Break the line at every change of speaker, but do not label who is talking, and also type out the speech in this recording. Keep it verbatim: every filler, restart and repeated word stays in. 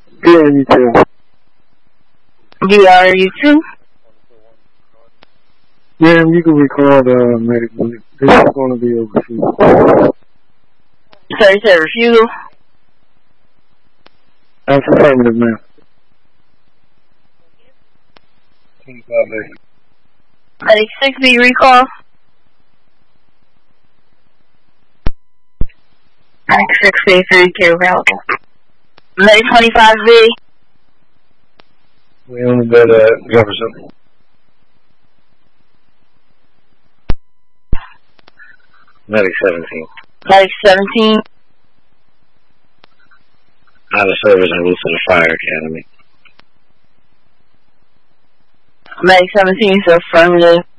Yeah, you too.
D R U two?
Yeah, you can recall the medical. This is going to be overseas.
So you said refusal?
That's affirmative, ma'am.
Medic six B recall? Medic six B, thank you, available. Medic twenty-five B?
We only go to Jefferson. Medic seventeen.
Medic seventeen?
Out of service and route to the fire academy.
Medic seventeen is affirmative.